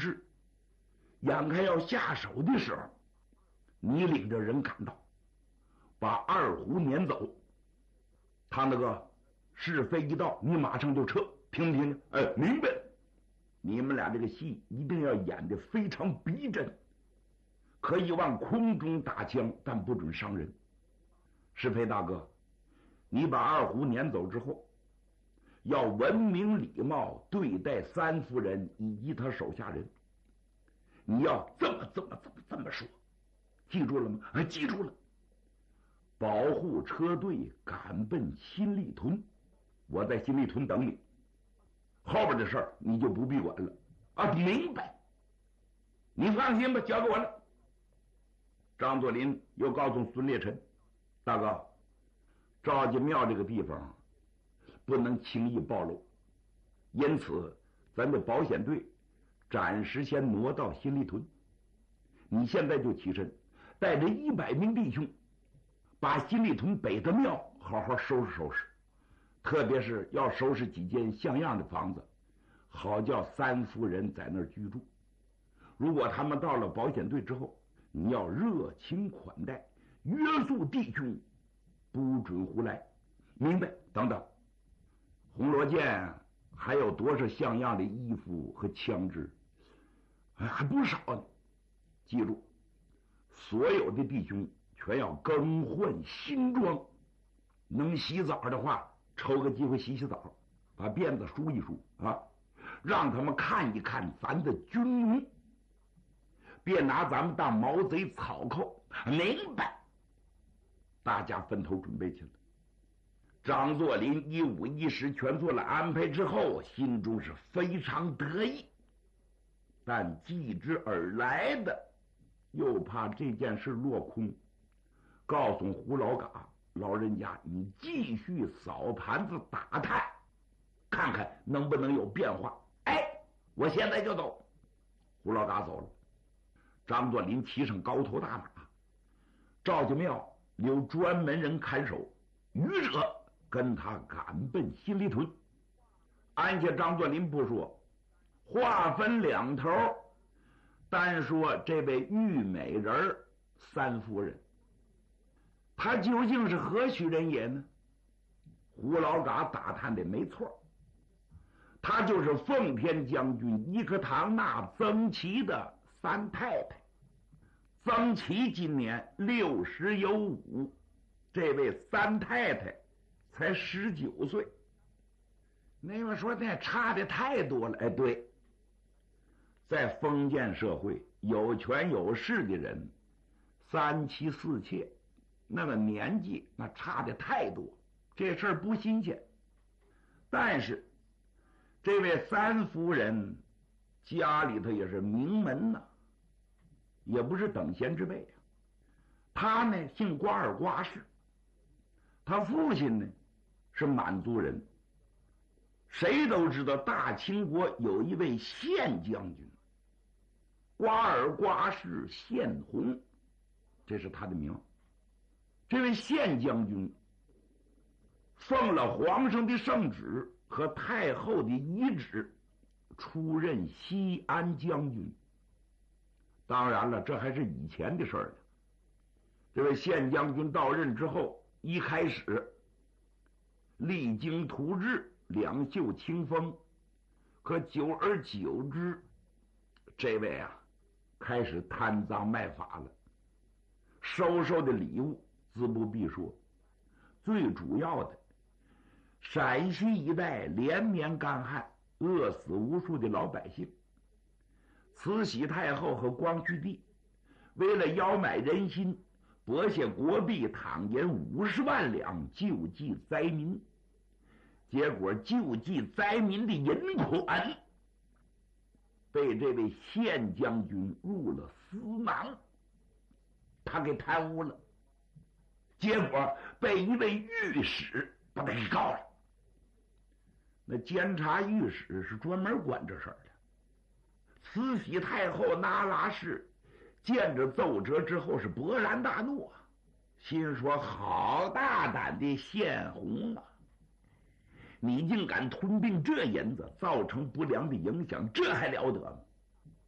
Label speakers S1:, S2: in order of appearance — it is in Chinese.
S1: 事眼看要下手的时候，你领着人赶到，把二虎撵走。他那个是非一到，你马上就撤，听不听见？哎，明白。你们俩这个戏一定要演得非常逼真，可以往空中打枪，但不准伤人。是非大哥，你把二虎撵走之后，要文明礼貌对待三夫人以及他手下人。你要这么说，记住了吗？记住了。保护车队赶奔新立屯，我在新立屯等你。后边的事儿你就不必管了啊！明白？你放心吧，交给我了。张作霖又告诉孙烈臣：“大哥，赵家庙这个地方不能轻易暴露，因此咱的保险队暂时先挪到新立屯。你现在就起身，带着100名弟兄，把新立屯北的庙好好收拾收拾。”特别是要收拾几间像样的房子，好叫三夫人在那儿居住。如果他们到了保险队之后，你要热情款待，约束弟兄，不准胡来，明白？等等，红罗剑还有多少像样的衣服和枪支？还不少呢。记住，所有的弟兄全要更换新装，能洗澡的话，抽个机会洗洗澡，把辫子梳一梳啊，让他们看一看咱的军容，别拿咱们当毛贼草寇，明白？大家分头准备去了。张作霖一五一十全做了安排之后，心中是非常得意，但继之而来的又怕这件事落空，告诉胡老嘎：“老人家，你继续扫盘子打探，看看能不能有变化。”哎，我现在就走。胡老嘎走了，张作霖骑上高头大马，赵家庙留专门人看守，余者跟他赶奔新立屯。按下张作霖不说，话分两头，单说这位玉美人三夫人，他究竟是何许人也呢？胡老嘎打探的没错，他就是奉天将军伊克唐纳曾琦的三太太。曾琦今年60有5，这位三太太才19岁。那么说那差的太多了。哎，对，在封建社会，有权有势的人3妻4妾，那么年纪那差的太多，这事儿不新鲜。但是这位三夫人家里头也是名门呐，也不是等闲之辈啊。他呢姓瓜尔瓜氏，他父亲呢是满族人。谁都知道大清国有一位宪将军，瓜尔瓜氏宪宏，这是他的名。这位宪将军奉了皇上的圣旨和太后的遗旨，出任西安将军。当然了，这还是以前的事儿呢。这位宪将军到任之后，一开始励精图治，两袖清风，可久而久之，这位啊开始贪赃卖法了。收的礼物自不必说，最主要的，陕西一带连绵干旱，饿死无数的老百姓。慈禧太后和光绪帝为了邀买人心，拨下国币躺银50万两救济灾民。结果救济灾民的银款被这位宪将军入了私囊，他给贪污了，结果被一位御史把他给告了。那监察御史是专门管这事儿的。慈禧太后那拉氏见着奏折之后是勃然大怒啊，心说好大胆的宪宏啊，你竟敢吞并这银子，造成不良的影响，这还了得吗？